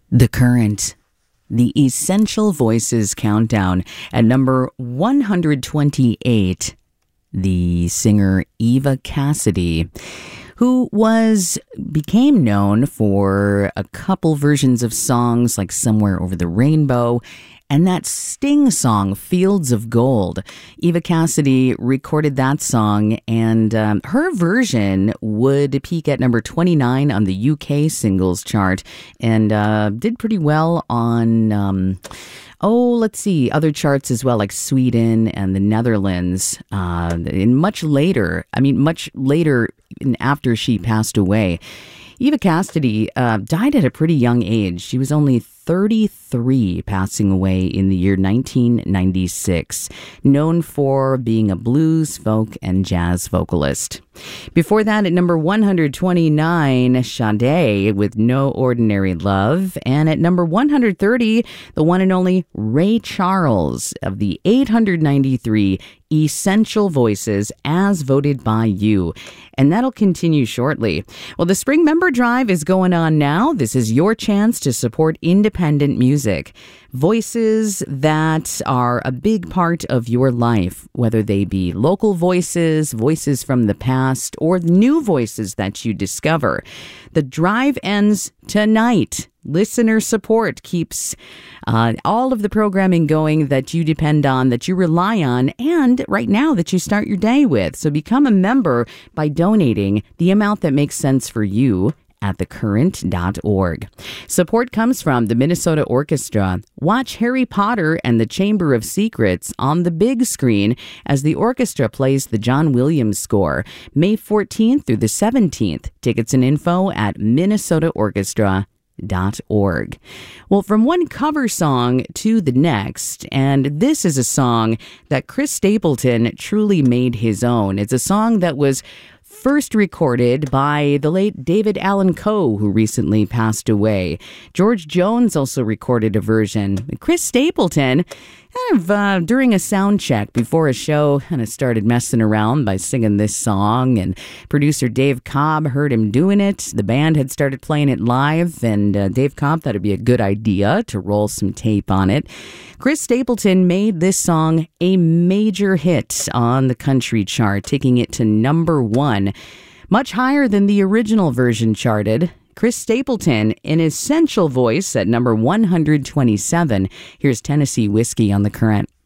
The Current, the Essential Voices Countdown. At number 128, the singer Eva Cassidy, who became known for a couple versions of songs like Somewhere Over the Rainbow and that Sting song, Fields of Gold. Eva Cassidy recorded that song, and her version would peak at number 29 on the UK singles chart and did pretty well on, other charts as well, like Sweden and the Netherlands. Much later, after she passed away. Eva Cassidy died at a pretty young age. She was only 33, passing away in the year 1996, known for being a blues, folk, and jazz vocalist. Before that, at number 129, Sade with No Ordinary Love. And at number 130, the one and only Ray Charles of the 893 Essential Voices as voted by you. And that'll continue shortly. Well, the Spring Member Drive is going on now. This is your chance to support independent music. Voices that are a big part of your life, whether they be local voices, voices from the past, or new voices that you discover. The drive ends tonight. Listener support keeps all of the programming going that you depend on, that you rely on, and right now that you start your day with. So become a member by donating the amount that makes sense for you at thecurrent.org. Support comes from the Minnesota Orchestra. Watch Harry Potter and the Chamber of Secrets on the big screen as the orchestra plays the John Williams score, May 14th through the 17th. Tickets and info at minnesotaorchestra.org. Well, from one cover song to the next, and this is a song that Chris Stapleton truly made his own. It's a song that was first recorded by the late David Allan Coe, who recently passed away. George Jones also recorded a version. Chris Stapleton, during a sound check before a show, kind of started messing around by singing this song, and producer Dave Cobb heard him doing it. The band had started playing it live, and Dave Cobb thought it'd be a good idea to roll some tape on it. Chris Stapleton made this song a major hit on the country chart, taking it to number 1, much higher than the original version charted. Chris Stapleton, an essential voice at number 127. Here's Tennessee Whiskey on The Current.